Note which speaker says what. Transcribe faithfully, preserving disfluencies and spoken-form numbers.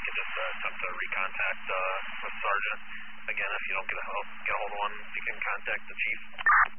Speaker 1: can just uh, attempt to recontact uh, with Sergeant. Again, if you don't get a, get a hold of one, you can contact the Chief.